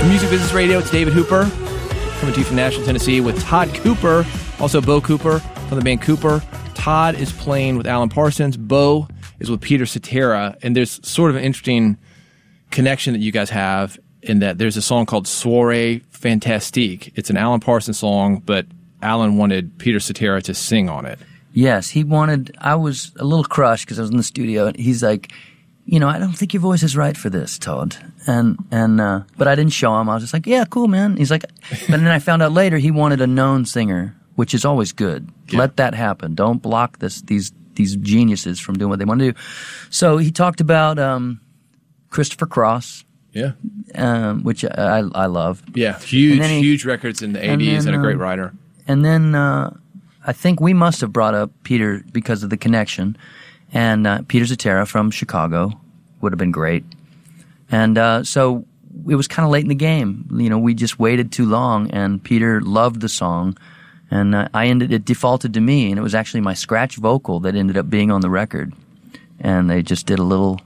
Music Business Radio. It's David Hooper coming to you from Nashville, Tennessee with Todd Cooper, also Bo Cooper from the band Cooper. Todd is playing with Alan Parsons. Bo is with Peter Cetera, and there's sort of an interesting connection that you guys have in that there's a song called Soirée Fantastique. It's an Alan Parsons song, but Alan wanted Peter Cetera to sing on it. Yes, he wanted. I was a little crushed because I was in the studio, and he's like, I don't think your voice is right for this, Todd. But I didn't show him. I was just like, yeah, cool, man. He's like, but then I found out later he wanted a known singer, which is always good. Yeah. Let that happen. Don't block these geniuses from doing what they want to do. So he talked about Christopher Cross. Yeah. Which I love. Yeah, huge records in the 80s and a great writer. And then I think we must have brought up Peter because of the connection. And Peter Cetera from Chicago would have been great. And so it was kind of late in the game. We just waited too long, and Peter loved the song. And it defaulted to me, and it was actually my scratch vocal that ended up being on the record. And they just did a little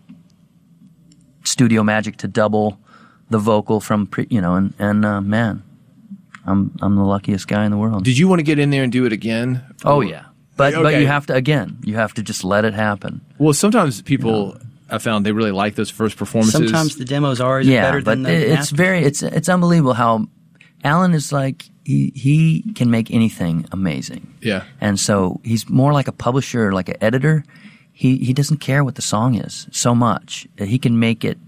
studio magic to double the vocal from, man, I'm the luckiest guy in the world. Did you want to get in there and do it again? Oh, yeah. But you have to just let it happen. Well, sometimes people I found they really like those first performances. Sometimes the demos are better than the it's unbelievable how Alan is like he can make anything amazing. Yeah. And so he's more like a publisher, like an editor. He doesn't care what the song is so much. He can make it,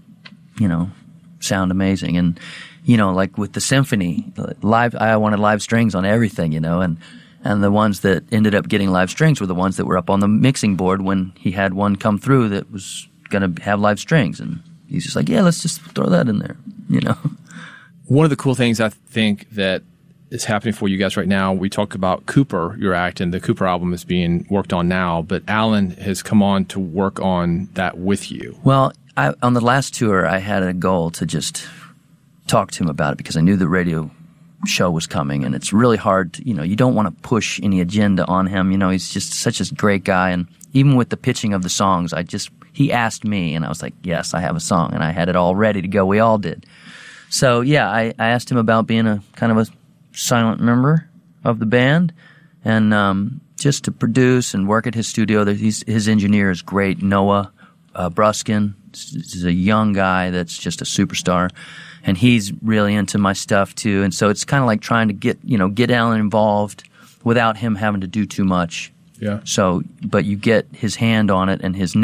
sound amazing. And like with the symphony, I wanted live strings on everything, and the ones that ended up getting live strings were the ones that were up on the mixing board when he had one come through that was going to have live strings. And he's just like, yeah, let's just throw that in there, One of the cool things I think that is happening for you guys right now, we talk about Cooper, your act, and the Cooper album is being worked on now, but Alan has come on to work on that with you. Well, on the last tour, I had a goal to just talk to him about it because I knew the radio show was coming, and it's really hard to, you don't want to push any agenda on him. He's just such a great guy, and even with the pitching of the songs, he asked me, and I was like, yes, I have a song, and I had it all ready to go. We all did. So yeah, I asked him about being a kind of a silent member of the band, and just to produce and work at his studio. His engineer is great, Noah Bruskin. He's a young guy that's just a superstar. And he's really into my stuff too, and so it's kind of like trying to get Alan involved without him having to do too much. Yeah. So, but you get his hand on it and his